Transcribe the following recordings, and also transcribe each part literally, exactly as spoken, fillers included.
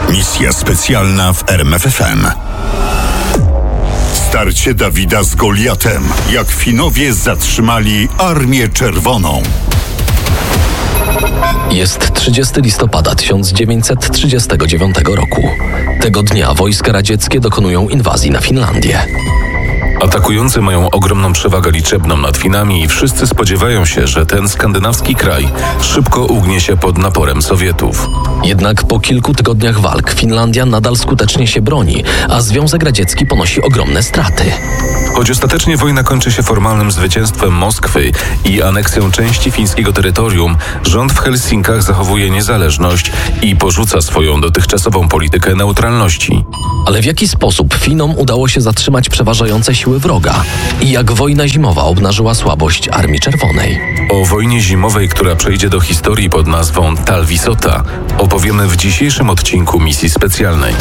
Misja specjalna w R M F F M. Starcie Dawida z Goliatem. Jak Finowie zatrzymali Armię Czerwoną. Jest trzydziestego listopada tysiąc dziewięćset trzydziestego dziewiątego roku. Tego dnia wojska radzieckie dokonują inwazji na Finlandię. Atakujący mają ogromną przewagę liczebną nad Finami i wszyscy spodziewają się, że ten skandynawski kraj szybko ugnie się pod naporem Sowietów. Jednak po kilku tygodniach walk Finlandia nadal skutecznie się broni, a Związek Radziecki ponosi ogromne straty. Choć ostatecznie wojna kończy się formalnym zwycięstwem Moskwy i aneksją części fińskiego terytorium, rząd w Helsinkach zachowuje niezależność i porzuca swoją dotychczasową politykę neutralności. Ale w jaki sposób Finom udało się zatrzymać przeważające siły wroga i jak wojna zimowa obnażyła słabość Armii Czerwonej? O wojnie zimowej, która przejdzie do historii pod nazwą Talvisota, opowiemy w dzisiejszym odcinku misji specjalnej.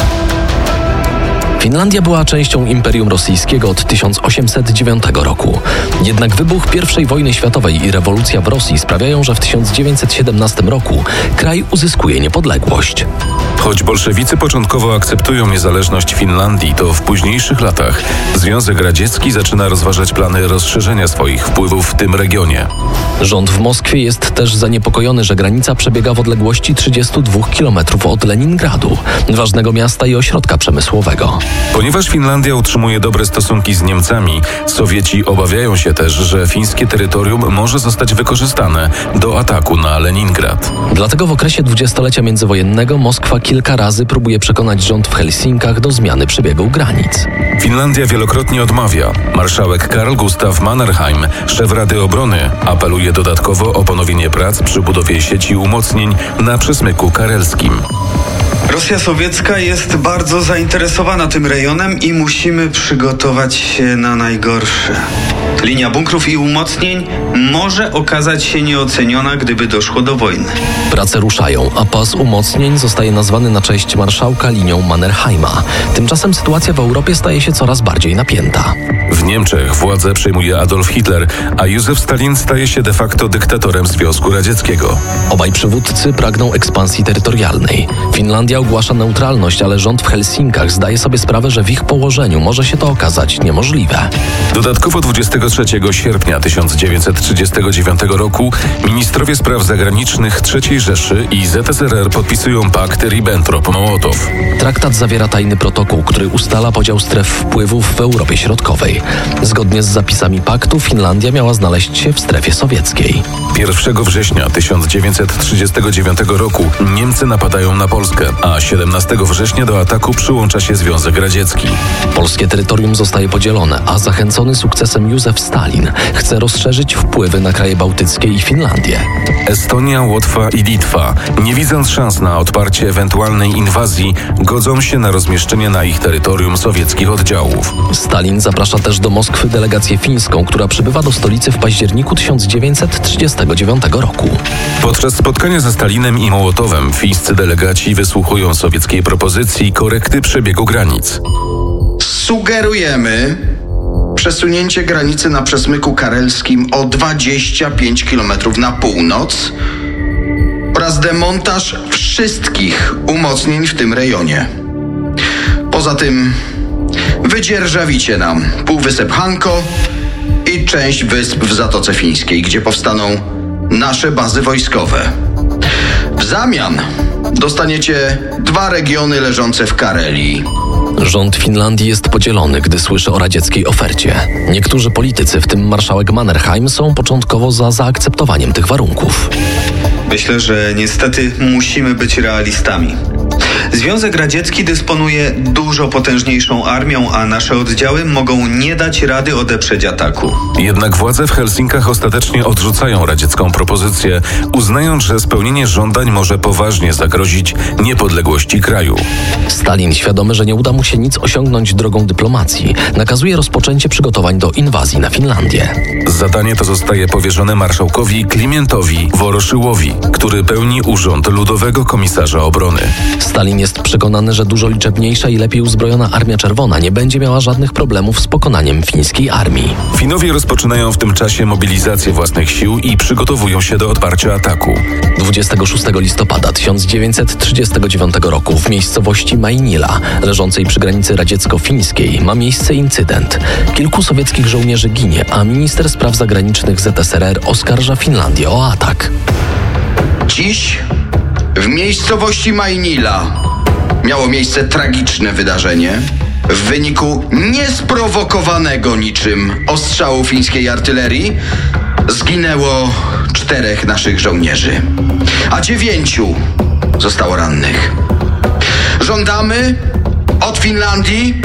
Finlandia była częścią Imperium Rosyjskiego od tysiąc osiemset dziewiątego roku. Jednak wybuch pierwszej wojny światowej i rewolucja w Rosji sprawiają, że w tysiąc dziewięćset siedemnastym roku kraj uzyskuje niepodległość. Choć bolszewicy początkowo akceptują niezależność Finlandii, to w późniejszych latach Związek Radziecki zaczyna rozważać plany rozszerzenia swoich wpływów w tym regionie. Rząd w Moskwie jest też zaniepokojony, że granica przebiega w odległości trzydziestu dwóch kilometrów od Leningradu, ważnego miasta i ośrodka przemysłowego. Ponieważ Finlandia utrzymuje dobre stosunki z Niemcami, Sowieci obawiają się też, że fińskie terytorium może zostać wykorzystane do ataku na Leningrad. Dlatego w okresie dwudziestolecia międzywojennego Moskwa kilka razy próbuje przekonać rząd w Helsinkach do zmiany przebiegu granic. Finlandia wielokrotnie odmawia. Marszałek Karl Gustav Mannerheim, szef Rady Obrony, apeluje dodatkowo o ponowienie prac przy budowie sieci umocnień na przesmyku karelskim. Rosja sowiecka jest bardzo zainteresowana tym rejonem i musimy przygotować się na najgorsze. Linia bunkrów i umocnień może okazać się nieoceniona, gdyby doszło do wojny. Prace ruszają, a pas umocnień zostaje nazwany na cześć marszałka linią Mannerheima. Tymczasem sytuacja w Europie staje się coraz bardziej napięta. W Niemczech władzę przejmuje Adolf Hitler, a Józef Stalin staje się de facto dyktatorem Związku Radzieckiego. Obaj przywódcy pragną ekspansji terytorialnej. Finlandia ogłasza neutralność, ale rząd w Helsinkach zdaje sobie sprawę, że w ich położeniu może się to okazać niemożliwe. Dodatkowo dwudziestego trzeciego sierpnia tysiąc dziewięćset trzydziestego dziewiątego roku ministrowie spraw zagranicznych trzeciej Rzeszy i Z S R R podpisują pakt Ribbentrop-Mołotow. Traktat zawiera tajny protokół, który ustala podział stref wpływów w Europie Środkowej. Zgodnie z zapisami paktu Finlandia miała znaleźć się w strefie sowieckiej. pierwszego września tysiąc dziewięćset trzydziestego dziewiątego roku Niemcy napadają na Polskę, a siedemnastego września do ataku przyłącza się Związek Radziecki. Polskie terytorium zostaje podzielone, a zachęcony sukcesem Józef Stalin chce rozszerzyć wpływy na kraje bałtyckie i Finlandię. Estonia, Łotwa i Litwa, nie widząc szans na odparcie ewentualnej inwazji, godzą się na rozmieszczenie na ich terytorium sowieckich oddziałów. Stalin zaprasza też do Moskwy delegację fińską, która przybywa do stolicy w październiku tysiąc dziewięćset trzydziestego dziewiątego roku. Podczas spotkania ze Stalinem i Mołotowem fińscy delegaci wysłuchują sowieckiej propozycji korekty przebiegu granic. Sugerujemy przesunięcie granicy na przesmyku karelskim o dwadzieścia pięć kilometrów na północ oraz demontaż wszystkich umocnień w tym rejonie. Poza tym wydzierżawicie nam Półwysep Hanko i część wysp w Zatoce Fińskiej, gdzie powstaną nasze bazy wojskowe. W zamian dostaniecie dwa regiony leżące w Karelii. Rząd Finlandii jest podzielony, gdy słyszy o radzieckiej ofercie. Niektórzy politycy, w tym marszałek Mannerheim, są początkowo za zaakceptowaniem tych warunków. Myślę, że niestety musimy być realistami. Związek Radziecki dysponuje dużo potężniejszą armią, a nasze oddziały mogą nie dać rady odeprzeć ataku. Jednak władze w Helsinkach ostatecznie odrzucają radziecką propozycję, uznając, że spełnienie żądań może poważnie zagrozić niepodległości kraju. Stalin, świadomy, że nie uda mu się nic osiągnąć drogą dyplomacji, nakazuje rozpoczęcie przygotowań do inwazji na Finlandię. Zadanie to zostaje powierzone marszałkowi Klimentowi Woroszyłowi, który pełni urząd Ludowego Komisarza Obrony. Stalin jest przekonany, że dużo liczebniejsza i lepiej uzbrojona Armia Czerwona nie będzie miała żadnych problemów z pokonaniem fińskiej armii. Finowie rozpoczynają w tym czasie mobilizację własnych sił i przygotowują się do odparcia ataku. dwudziestego szóstego listopada tysiąc dziewięćset trzydziestego dziewiątego roku w miejscowości Majnila, leżącej przy granicy radziecko-fińskiej, ma miejsce incydent. Kilku sowieckich żołnierzy ginie, a minister spraw zagranicznych Z S R R oskarża Finlandię o atak. Dziś w miejscowości Majnila miało miejsce tragiczne wydarzenie, w wyniku niesprowokowanego niczym ostrzału fińskiej artylerii zginęło czterech naszych żołnierzy, a dziewięciu zostało rannych. Żądamy od Finlandii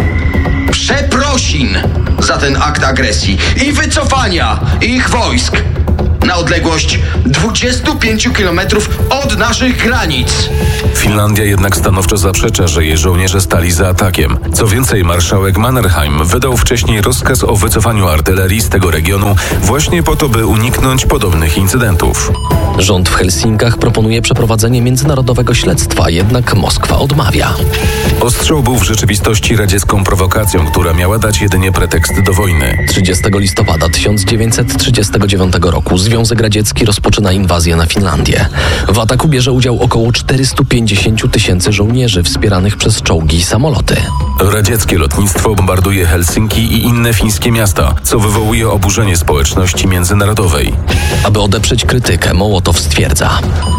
przeprosin za ten akt agresji i wycofania ich wojsk na odległość dwudziestu pięciu kilometrów od naszych granic. Finlandia jednak stanowczo zaprzecza, że jej żołnierze stali za atakiem. Co więcej, marszałek Mannerheim wydał wcześniej rozkaz o wycofaniu artylerii z tego regionu właśnie po to, by uniknąć podobnych incydentów. Rząd w Helsinkach proponuje przeprowadzenie międzynarodowego śledztwa, jednak Moskwa odmawia. Ostrzał był w rzeczywistości radziecką prowokacją, która miała dać jedynie pretekst do wojny. trzydziestego listopada tysiąc dziewięćset trzydziestego dziewiątego roku Związek Radziecki rozpoczyna inwazję na Finlandię. W ataku bierze udział około czterysta pięćdziesiąt tysięcy żołnierzy wspieranych przez czołgi i samoloty. Radzieckie lotnictwo bombarduje Helsinki i inne fińskie miasta, co wywołuje oburzenie społeczności międzynarodowej. Aby odeprzeć krytykę, Mołotow stwierdza: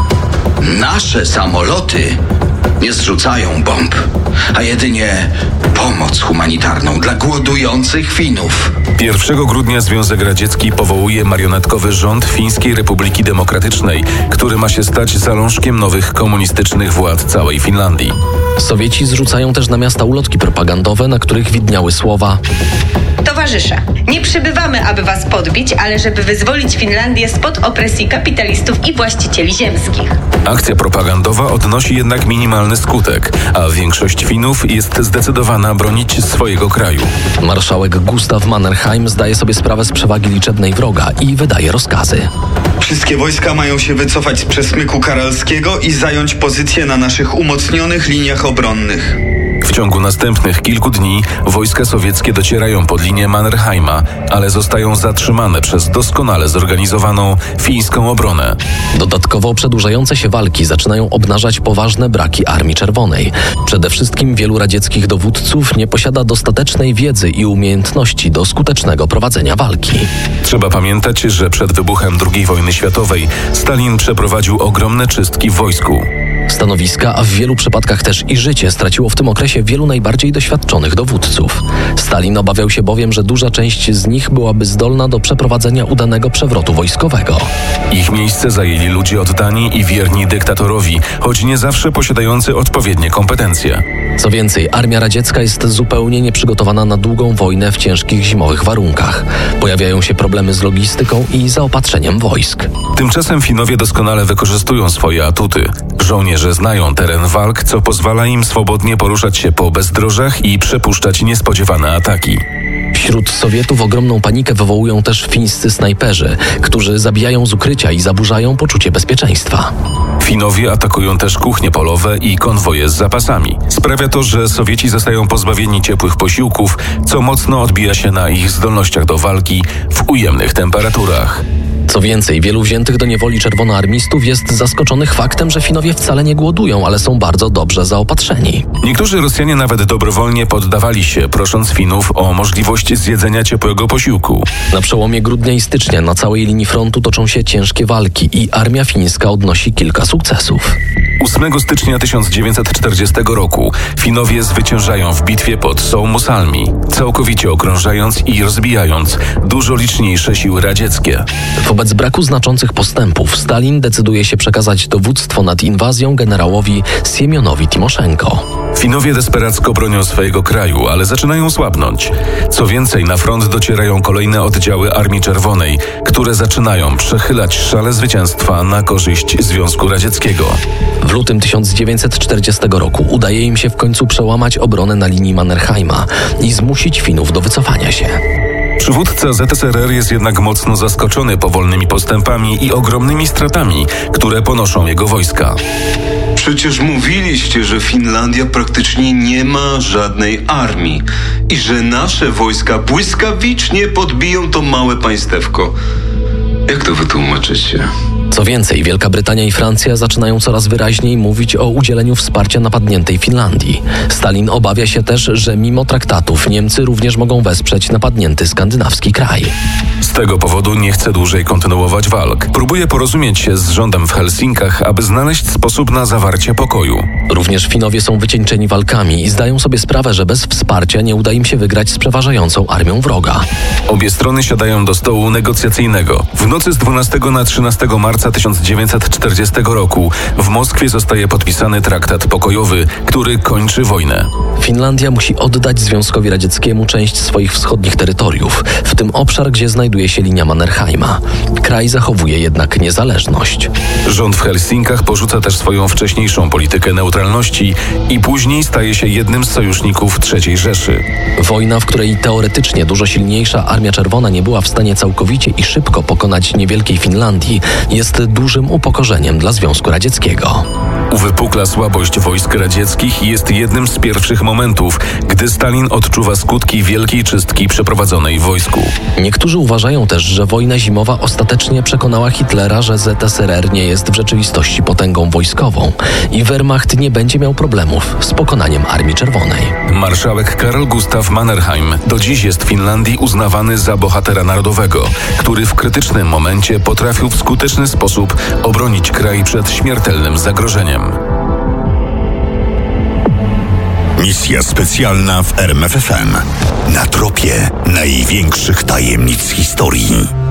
Nasze samoloty nie zrzucają bomb, a jedynie pomoc humanitarną dla głodujących Finów. pierwszego grudnia Związek Radziecki powołuje marionetkowy rząd Fińskiej Republiki Demokratycznej, który ma się stać zalążkiem nowych komunistycznych władz całej Finlandii. Sowieci zrzucają też na miasta ulotki propagandowe, na których widniały słowa: Towarzysze, nie przybywamy, aby was podbić, ale żeby wyzwolić Finlandię spod opresji kapitalistów i właścicieli ziemskich. Akcja propagandowa odnosi jednak minimalny skutek, a większość Finów jest zdecydowana bronić swojego kraju. Marszałek Gustav Mannerheim zdaje sobie sprawę z przewagi liczebnej wroga i wydaje rozkazy. Wszystkie wojska mają się wycofać z przesmyku karelskiego i zająć pozycje na naszych umocnionych liniach obronnych. W ciągu następnych kilku dni wojska sowieckie docierają pod linię Mannerheima, ale zostają zatrzymane przez doskonale zorganizowaną fińską obronę. Dodatkowo przedłużające się walki zaczynają obnażać poważne braki Armii Czerwonej. Przede wszystkim wielu radzieckich dowódców nie posiada dostatecznej wiedzy i umiejętności do skutecznego prowadzenia walki. Trzeba pamiętać, że przed wybuchem drugiej wojny światowej Stalin przeprowadził ogromne czystki w wojsku. Stanowiska, a w wielu przypadkach też i życie straciło w tym okresie wielu najbardziej doświadczonych dowódców. Stalin obawiał się bowiem, że duża część z nich byłaby zdolna do przeprowadzenia udanego przewrotu wojskowego. Ich miejsce zajęli ludzie oddani i wierni dyktatorowi, choć nie zawsze posiadający odpowiednie kompetencje. Co więcej, armia radziecka jest zupełnie nieprzygotowana na długą wojnę w ciężkich zimowych warunkach. Pojawiają się problemy z logistyką i zaopatrzeniem wojsk. Tymczasem Finowie doskonale wykorzystują swoje atuty. Żołnierze znają teren walk, co pozwala im swobodnie poruszać się po bezdrożach i przepuszczać niespodziewane ataki. Wśród Sowietów ogromną panikę wywołują też fińscy snajperzy, którzy zabijają z ukrycia i zaburzają poczucie bezpieczeństwa. Finowie atakują też kuchnie polowe i konwoje z zapasami. Sprawia to, że Sowieci zostają pozbawieni ciepłych posiłków, co mocno odbija się na ich zdolnościach do walki w ujemnych temperaturach. Co więcej, wielu wziętych do niewoli czerwonoarmistów jest zaskoczonych faktem, że Finowie wcale nie głodują, ale są bardzo dobrze zaopatrzeni. Niektórzy Rosjanie nawet dobrowolnie poddawali się, prosząc Finów o możliwość zjedzenia ciepłego posiłku. Na przełomie grudnia i stycznia na całej linii frontu toczą się ciężkie walki i armia fińska odnosi kilka sukcesów. ósmego stycznia tysiąc dziewięćset czterdziestego roku Finowie zwyciężają w bitwie pod Suomusalmi, całkowicie okrążając i rozbijając dużo liczniejsze siły radzieckie. Wobec braku znaczących postępów Stalin decyduje się przekazać dowództwo nad inwazją generałowi Siemionowi Timoszenko. Finowie desperacko bronią swojego kraju, ale zaczynają słabnąć. Co więcej, na front docierają kolejne oddziały Armii Czerwonej, które zaczynają przechylać szale zwycięstwa na korzyść Związku Radzieckiego. W lutym tysiąc dziewięćset czterdziestego roku udaje im się w końcu przełamać obronę na linii Mannerheima i zmusić Finów do wycofania się. Przywódca Z S R R jest jednak mocno zaskoczony powolnymi postępami i ogromnymi stratami, które ponoszą jego wojska. Przecież mówiliście, że Finlandia praktycznie nie ma żadnej armii i że nasze wojska błyskawicznie podbiją to małe państewko. Jak to wytłumaczycie? Co więcej, Wielka Brytania i Francja zaczynają coraz wyraźniej mówić o udzieleniu wsparcia napadniętej Finlandii. Stalin obawia się też, że mimo traktatów Niemcy również mogą wesprzeć napadnięty skandynawski kraj. Z tego powodu nie chce dłużej kontynuować walk. Próbuje porozumieć się z rządem w Helsinkach, aby znaleźć sposób na zawarcie pokoju. Również Finowie są wycieńczeni walkami i zdają sobie sprawę, że bez wsparcia nie uda im się wygrać z przeważającą armią wroga. Obie strony siadają do stołu negocjacyjnego. W nocy z dwunastego na trzynastego marca tysiąc dziewięćset czterdziestego roku w Moskwie zostaje podpisany traktat pokojowy, który kończy wojnę. Finlandia musi oddać Związkowi Radzieckiemu część swoich wschodnich terytoriów, w tym obszar, gdzie znajduje się linia Mannerheima. Kraj zachowuje jednak niezależność. Rząd w Helsinkach porzuca też swoją wcześniejszą politykę neutralności i później staje się jednym z sojuszników trzeciej Rzeszy. Wojna, w której teoretycznie dużo silniejsza Armia Czerwona nie była w stanie całkowicie i szybko pokonać niewielkiej Finlandii, jest dużym upokorzeniem dla Związku Radzieckiego. Uwypukla słabość wojsk radzieckich i jest jednym z pierwszych momentów, gdy Stalin odczuwa skutki wielkiej czystki przeprowadzonej w wojsku. Niektórzy uważają też, że wojna zimowa ostatecznie przekonała Hitlera, że Z S R R nie jest w rzeczywistości potęgą wojskową i Wehrmacht nie będzie miał problemów z pokonaniem Armii Czerwonej. Marszałek Karl Gustav Mannerheim do dziś jest w Finlandii uznawany za bohatera narodowego, który w krytycznym momencie potrafił w skuteczny sposób obronić kraj przed śmiertelnym zagrożeniem. Misja specjalna w R M F F M. Na tropie największych tajemnic historii.